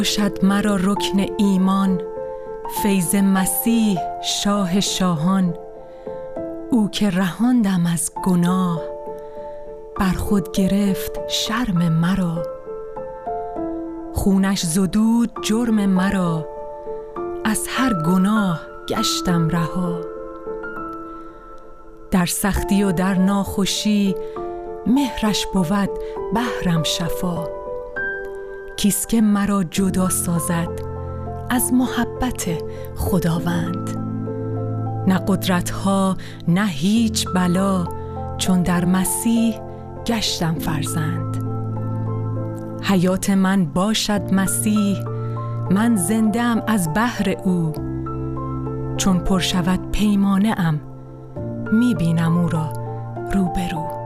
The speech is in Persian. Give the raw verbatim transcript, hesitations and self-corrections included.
باشد مرا رکن ایمان، فیض مسیح شاه شاهان. او که رهاندم از گناه، بر خود گرفت شرم مرا. خونش زدود جرم مرا، از هر گناه گشتم رها. در سختی و در ناخوشی، مهرش بود بهرم شفا. کیست که مرا جدا سازد از محبت خداوند؟ نه قدرت‌ها نه هیچ بلا، چون در مسیح گشتم فرزند. حیات من باشد مسیح، من زنده ام از بهر او. چون پر شود پیمانه ام، می بینم او را روبرو.